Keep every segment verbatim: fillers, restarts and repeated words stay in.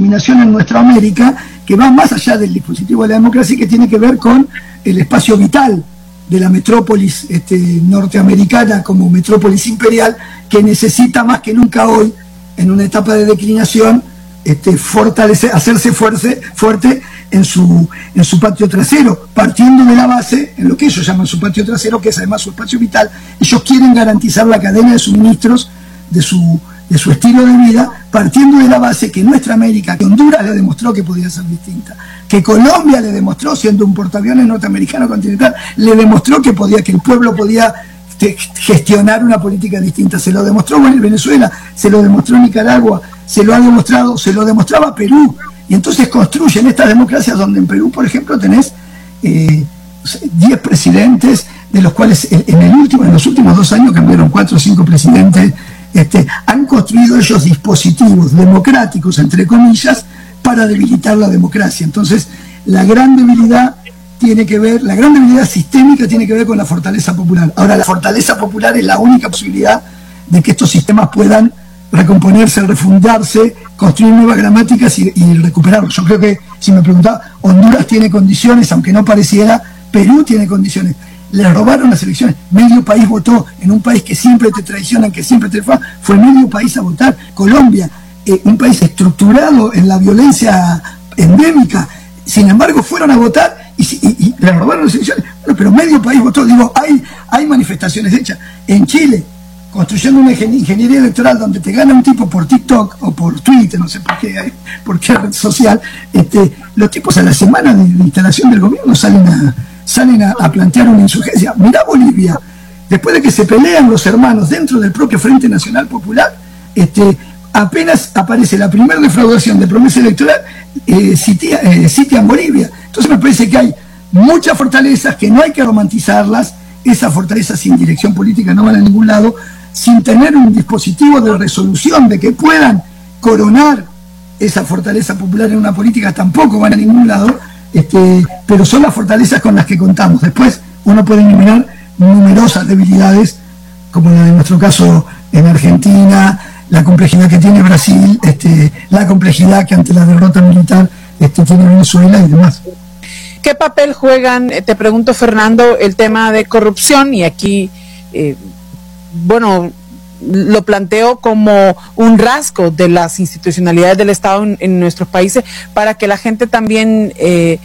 dominación en nuestra América, que va más allá del dispositivo de la democracia y que tiene que ver con el espacio vital de la metrópolis este, norteamericana como metrópolis imperial, que necesita más que nunca hoy, en una etapa de declinación, este, fortalecer, hacerse fuerte, fuerte en su, en su patio trasero, partiendo de la base, en lo que ellos llaman su patio trasero, que es además su espacio vital. Ellos quieren garantizar la cadena de suministros de su, de su estilo de vida, partiendo de la base que nuestra América, que Honduras le demostró que podía ser distinta, que Colombia le demostró, siendo un portaaviones norteamericano continental, le demostró que podía, que el pueblo podía gestionar una política distinta. Se lo demostró en Venezuela, se lo demostró Nicaragua, se lo ha demostrado, se lo demostraba Perú. Y entonces construyen estas democracias donde en Perú, por ejemplo, tenés eh, diez presidentes, de los cuales en, el último, en los últimos dos años cambiaron cuatro o cinco presidentes. Este, han construido ellos dispositivos democráticos, entre comillas, para debilitar la democracia. Entonces, la gran debilidad tiene que ver, la gran debilidad sistémica tiene que ver con la fortaleza popular. Ahora, la fortaleza popular es la única posibilidad de que estos sistemas puedan recomponerse, refundarse, construir nuevas gramáticas y, y recuperarlos. Yo creo que, si me preguntaba, Honduras tiene condiciones, aunque no pareciera, Perú tiene condiciones. Le robaron las elecciones, medio país votó, en un país que siempre te traicionan, que siempre te fue, fue medio país a votar. Colombia, eh, un país estructurado en la violencia endémica, sin embargo fueron a votar y, y, y le robaron las elecciones. Bueno, pero medio país votó. Digo, hay, hay manifestaciones hechas. En Chile, construyendo una ingeniería electoral donde te gana un tipo por TikTok o por Twitter, no sé por qué, por qué red social, este, los tipos a la semana de, de instalación del gobierno salen a salen a, a plantear una insurgencia. Mirá Bolivia, después de que se pelean los hermanos dentro del propio Frente Nacional Popular, este, apenas aparece la primera defraudación de promesa electoral, eh, sitia, eh, sitian Bolivia. Entonces me parece que hay muchas fortalezas que no hay que romantizarlas. Esas fortalezas sin dirección política no van a ningún lado, sin tener un dispositivo de resolución de que puedan coronar esa fortaleza popular en una política tampoco van a ningún lado. Este, pero son las fortalezas con las que contamos. Después uno puede enumerar numerosas debilidades, como la de nuestro caso en Argentina, la complejidad que tiene Brasil, este, la complejidad que ante la derrota militar este, tiene Venezuela y demás. ¿Qué papel juegan, te pregunto Fernando, el tema de corrupción? Y aquí, eh, bueno, lo planteo como un rasgo de las institucionalidades del Estado en, en nuestros países, para que la gente también eh,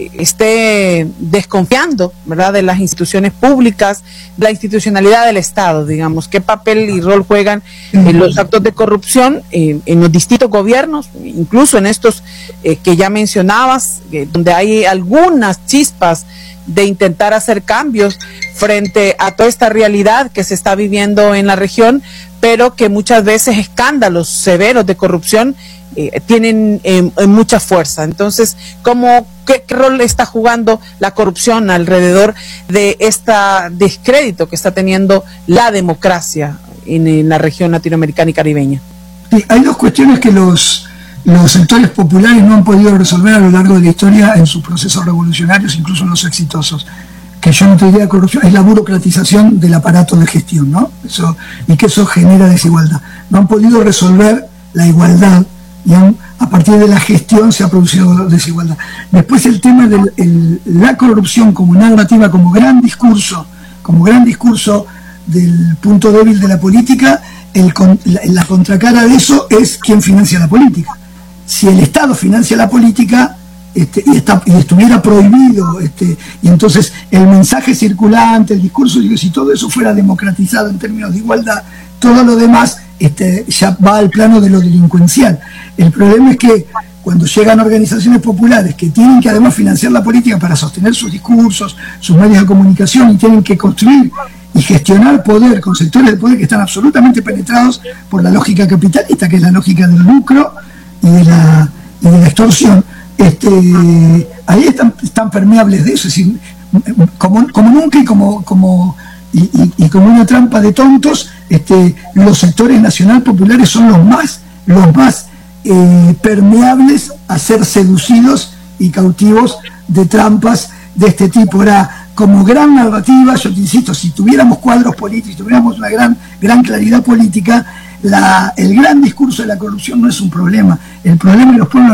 esté desconfiando, ¿verdad?, de las instituciones públicas, la institucionalidad del Estado, digamos. ¿Qué papel y rol juegan en los actos de corrupción eh, en los distintos gobiernos, incluso en estos eh, que ya mencionabas, eh, donde hay algunas chispas de intentar hacer cambios frente a toda esta realidad que se está viviendo en la región, pero que muchas veces escándalos severos de corrupción eh, tienen eh, mucha fuerza? Entonces, ¿cómo, qué, qué rol está jugando la corrupción alrededor de este descrédito que está teniendo la democracia en, en la región latinoamericana y caribeña? Sí, hay dos cuestiones que los los sectores populares no han podido resolver a lo largo de la historia en sus procesos revolucionarios, incluso en los exitosos, que yo no te diría corrupción, es la burocratización del aparato de gestión, ¿no? Eso, y que eso genera desigualdad. No han podido resolver la igualdad, y han, a partir de la gestión se ha producido desigualdad. Después el tema de la corrupción como narrativa, como gran discurso, como gran discurso del punto débil de la política, el, la, la contracara de eso es quién financia la política. Si el Estado financia la política este, y, está, y estuviera prohibido, este, y entonces el mensaje circulante, el discurso, digo, si todo eso fuera democratizado en términos de igualdad, todo lo demás este, ya va al plano de lo delincuencial. El problema es que cuando llegan organizaciones populares que tienen que además financiar la política para sostener sus discursos, sus medios de comunicación, y tienen que construir y gestionar poder con sectores de poder que están absolutamente penetrados por la lógica capitalista, que es la lógica del lucro y de la, y de la extorsión, este, ahí están, están permeables de eso, es decir, como, como nunca y como, como y, y, y como una trampa de tontos, este, los sectores nacional populares son los más, los más eh, permeables a ser seducidos y cautivos de trampas de este tipo. Era como gran narrativa, yo te insisto, si tuviéramos cuadros políticos, si tuviéramos una gran, gran claridad política, la, el gran discurso de la corrupción no es un problema. El problema de los pueblos